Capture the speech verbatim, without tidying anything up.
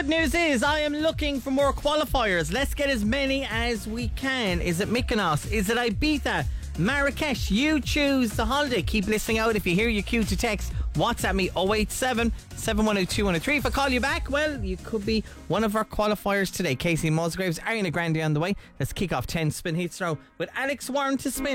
good news is I am looking for more qualifiers. Let's get as many as we can. Is it Mykonos? Is it Ibiza? Marrakesh? You choose the holiday. Keep listening out. If you hear your cue to text, WhatsApp me oh eight seven, seven one oh, two one oh three. If I call you back, well, you could be one of our qualifiers today. Casey Musgraves, Ariana Grande on the way. Let's kick off ten spin hits now with Alex Warren to spin.